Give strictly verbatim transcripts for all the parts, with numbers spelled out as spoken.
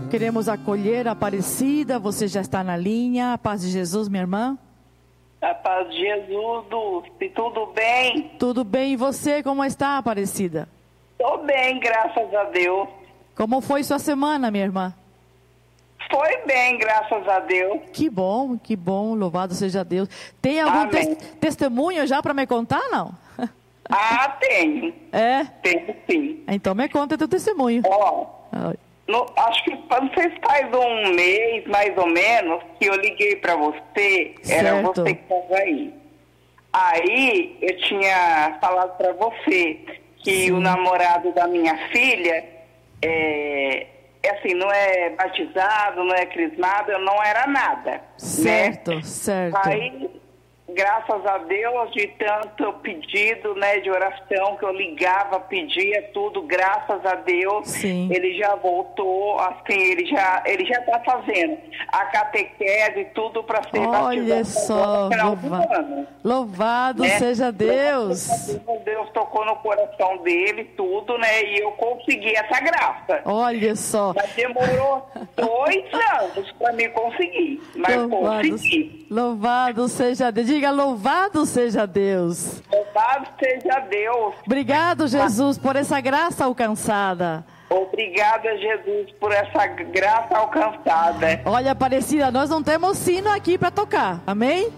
Queremos acolher a Aparecida. Você já está na linha. A paz de Jesus, minha irmã. A paz de Jesus, Dulce. Tudo bem? Tudo bem. E você, como está, Aparecida? Estou bem, graças a Deus. Como foi sua semana, minha irmã? Foi bem, graças a Deus. Que bom, que bom. Louvado seja Deus. Tem algum tes- testemunho já para me contar, não? Ah, tenho. É? Tenho sim. Então me conta teu testemunho. Ó, no, acho que não sei se faz um mês, mais ou menos, que eu liguei para você. Certo. Era você que estava aí. Aí eu tinha falado para você que Sim. o namorado da minha filha é, é assim, não é batizado, não é crismado, não era nada. Certo, né? certo. Aí, graças a Deus, de tanto pedido, né, de oração, que eu ligava, pedia tudo, graças a Deus, Sim. ele já voltou, assim, ele já ele já está fazendo a catequese, tudo para ser Olha batizado só, no final louva, do ano. Louvado né? seja Deus. Deus. Deus tocou no coração dele, tudo, né, e eu consegui essa graça. Olha só. Mas demorou dois anos para me conseguir, mas Louvado, consegui. Louvado seja Deus. Diga, louvado seja Deus. Louvado seja Deus. Obrigado, Jesus, por essa graça alcançada. Obrigada, Jesus, por essa graça alcançada. Olha, Aparecida, nós não temos sino aqui para tocar, amém?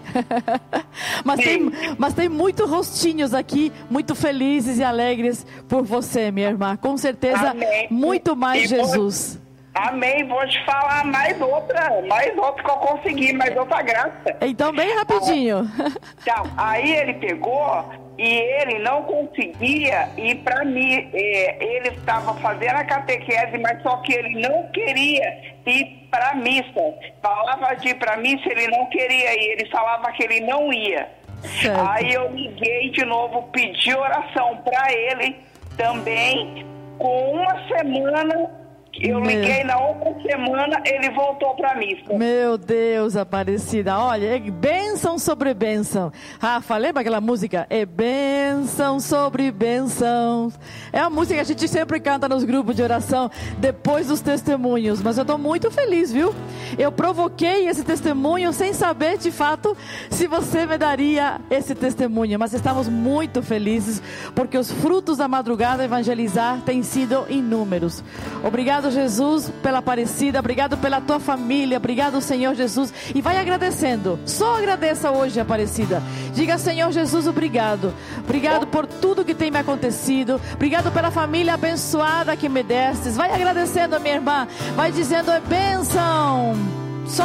mas, tem, mas tem muitos rostinhos aqui, muito felizes e alegres por você, minha irmã. Com certeza, amém. muito mais e Jesus. Vou, amém, vou te falar mais outra, mais outra que eu consegui, mais outra graça. Então, bem rapidinho. Então, aí ele pegou e ele não conseguia ir para mim. É, ele estava fazendo a catequese, mas só que ele não queria ir para a missa. Falava de ir para a missa, ele não queria ir. Ele falava que ele não ia. Certo. Aí eu liguei de novo, pedi oração para ele também. Com uma semana, eu Meu. liguei na outra semana, ele voltou para a missa. Meu Deus, Aparecida, olha, é bênção sobre bênção. Rafa, lembra aquela música? É bênção sobre bênção. É a música que a gente sempre canta nos grupos de oração, depois dos testemunhos. Mas eu estou muito feliz, viu? Eu provoquei esse testemunho sem saber, de fato, se você me daria esse testemunho. Mas estamos muito felizes, porque os frutos da madrugada evangelizar têm sido inúmeros. Obrigado, Jesus, pela Aparecida, obrigado pela tua família, obrigado, Senhor Jesus, e vai agradecendo, só agradeça hoje, Aparecida, diga, Senhor Jesus, obrigado, obrigado por tudo que tem me acontecido, obrigado pela família abençoada que me destes, vai agradecendo, minha irmã, vai dizendo, é bênção,